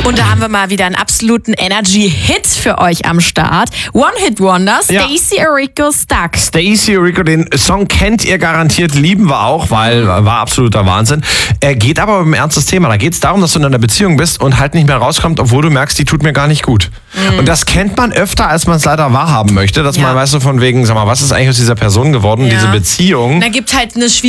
Und da haben wir mal wieder einen absoluten Energy-Hit für euch am Start. One-Hit-Wonder, Stacey Orrico, Stuck. Stacey Orrico, den Song kennt ihr garantiert, lieben wir auch, weil war absoluter Wahnsinn. Er geht aber um ein ernstes Thema. Da geht es darum, dass du in einer Beziehung bist und halt nicht mehr rauskommst, obwohl du merkst, die tut mir gar nicht gut. Und das kennt man öfter, als man es leider wahrhaben möchte, dass man, weißt du, von wegen, sag mal, was ist eigentlich aus dieser Person geworden, diese Beziehung? Da gibt halt eine